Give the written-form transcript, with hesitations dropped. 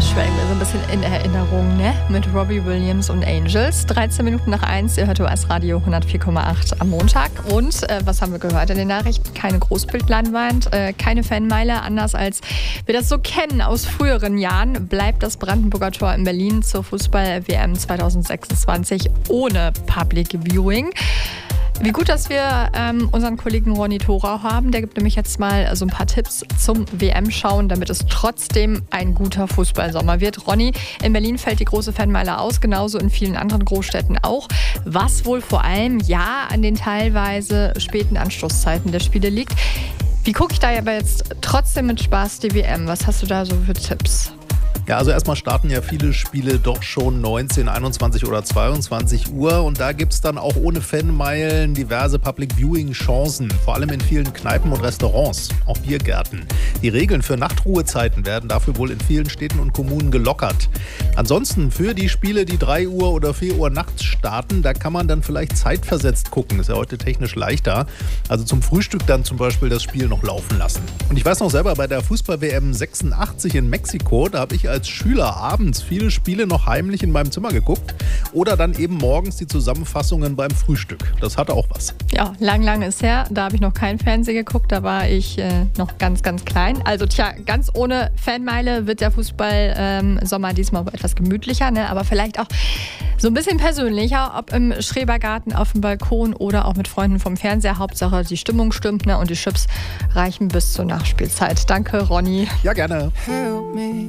schwelgen wir so ein bisschen in Erinnerung, ne? Mit Robbie Williams und Angels. 13 Minuten nach 1, ihr hört OS Radio 104,8 am Montag. Und was haben wir gehört in den Nachrichten? Keine Großbildleinwand, keine Fanmeile. Anders als wir das so kennen aus früheren Jahren, bleibt das Brandenburger Tor in Berlin zur Fußball-WM 2026 ohne Public Viewing. Wie gut, dass wir unseren Kollegen Ronny Thorau haben. Der gibt nämlich jetzt mal so ein paar Tipps zum WM-Schauen, damit es trotzdem ein guter Fußballsommer wird. Ronny, in Berlin fällt die große Fanmeile aus, genauso in vielen anderen Großstädten auch. Was wohl vor allem an den teilweise späten Anstoßzeiten der Spiele liegt. Wie gucke ich da aber jetzt trotzdem mit Spaß die WM? Was hast du da so für Tipps? Ja, also erstmal starten ja viele Spiele doch schon 19, 21 oder 22 Uhr und da gibt es dann auch ohne Fanmeilen diverse Public-Viewing-Chancen, vor allem in vielen Kneipen und Restaurants, auch Biergärten. Die Regeln für Nachtruhezeiten werden dafür wohl in vielen Städten und Kommunen gelockert. Ansonsten für die Spiele, die 3 Uhr oder 4 Uhr nachts starten, da kann man dann vielleicht zeitversetzt gucken, ist ja heute technisch leichter. Also zum Frühstück dann zum Beispiel das Spiel noch laufen lassen. Und ich weiß noch selber, bei der Fußball-WM 86 in Mexiko, da habe ich als Schüler abends viele Spiele noch heimlich in meinem Zimmer geguckt oder dann eben morgens die Zusammenfassungen beim Frühstück. Das hatte auch was. Ja, lang ist her. Da habe ich noch kein Fernsehen geguckt. Da war ich noch ganz klein. Also ganz ohne Fanmeile wird der Fußball-Sommer diesmal etwas gemütlicher, ne? Aber vielleicht auch so ein bisschen persönlicher, ob im Schrebergarten, auf dem Balkon oder auch mit Freunden vom Fernseher. Hauptsache die Stimmung stimmt, ne? Und die Chips reichen bis zur Nachspielzeit. Danke, Ronny. Ja, gerne. Help me.